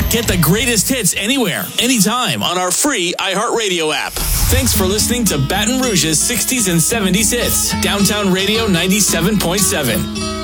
Get the greatest hits anywhere, anytime on our free iHeartRadio app. Thanks for listening to Baton Rouge's 60s and 70s hits. Downtown Radio 97.7.